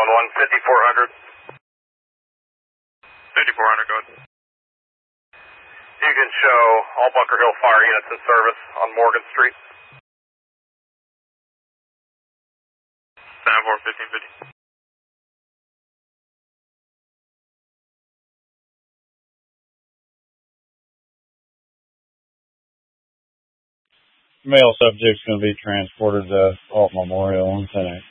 911, 5400. 5400, go ahead. You can show all Bunker Hill fire units in service on Morgan Street. 10-4, 1550. Male subject's going to be transported to Alt Memorial in 10-8.